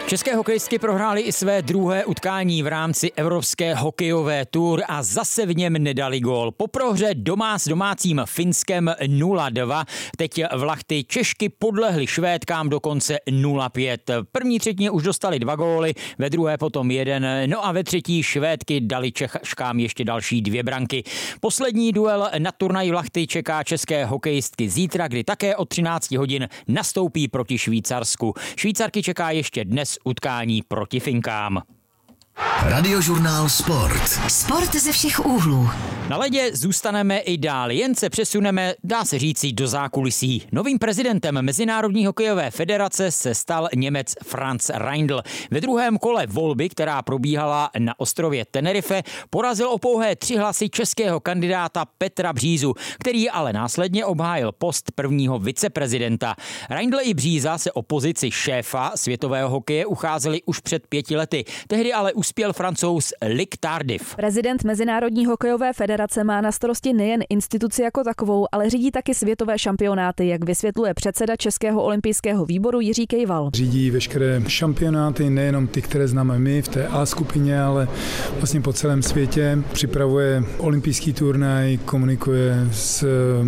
České hokejistky prohrály i své druhé utkání v rámci Evropské hokejové tour a zase v něm nedali gól. Po prohře doma s domácím Finskem 0-2 teď Vlachty Češky podlehly Švédkám dokonce 0-5. V první třetině už dostali 2 góly, ve druhé potom 1, no a ve třetí Švédky dali Češkám ještě další 2 branky. Poslední duel na turnaji Vlachty čeká české hokejistky zítra, kdy také od 13 hodin nastoupí proti Švýcarsku. Švýcarky čeká ještě dnes utkání proti Finkám. Radiožurnál Sport. Sport ze všech úhlů. Na ledě zůstaneme i dál, jen se přesuneme, dá se říci, do zákulisí. Novým prezidentem Mezinárodní hokejové federace se stal Němec Franz Reindl. Ve druhém kole volby, která probíhala na ostrově Tenerife, porazil o pouhé 3 hlasy českého kandidáta Petra Břízu, který ale následně obhájil post prvního viceprezidenta. Reindl i Bříza se o pozici šéfa světového hokeje ucházeli už před 5 lety. Tehdy ale uspěl Francouz Luc Tardif. Prezident Mezinárodní hokejové federace má na starosti nejen instituci jako takovou, ale řídí taky světové šampionáty, jak vysvětluje předseda Českého olympijského výboru Jiří Kejval. Řídí veškeré šampionáty, nejenom ty, které známe my v té A skupině, ale vlastně po celém světě. Připravuje olympijský turnaj, komunikuje s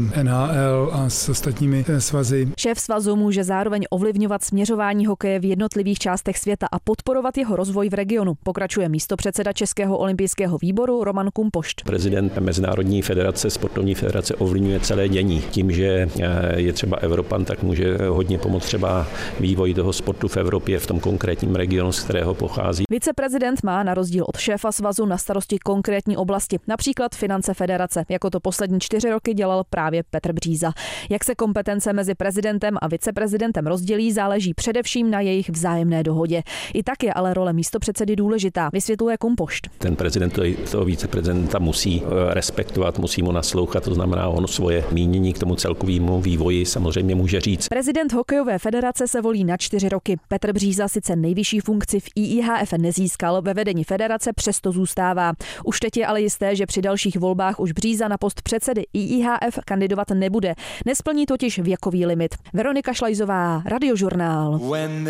NHL a s ostatními svazy. Šéf svazu může zároveň ovlivňovat směřování hokeje v jednotlivých částech světa a podporovat jeho rozvoj v regionu. Pokračuje místopředseda Českého olympijského výboru Roman Kumpošt. Prezident Mezinárodní federace, sportovní federace ovlivňuje celé dění. Tím, že je třeba Evropan, tak může hodně pomoct třeba vývoji toho sportu v Evropě, v tom konkrétním regionu, z kterého pochází. Viceprezident má na rozdíl od šéfa svazu na starosti konkrétní oblasti, například finance federace, jako to poslední 4 roky dělal právě Petr Bříza. Jak se kompetence mezi prezidentem a viceprezidentem rozdělí, záleží především na jejich vzájemné dohodě. I tak je ale role místopředsedy důležitá, vysvětluje Kumpošt. Ten prezident toho viceprezidenta musí respektovat, musí mu naslouchat, to znamená, on svoje mínění k tomu celkovému vývoji samozřejmě může říct. Prezident hokejové federace se volí na 4 roky. Petr Bříza sice nejvyšší funkci v IIHF nezískal, ve vedení federace přesto zůstává. Už teď je ale jisté, že při dalších volbách už Bříza na post předsedy IIHF kandidovat nebude. Nesplní totiž věkový limit. Veronika Šlajzová, Radiožurnál.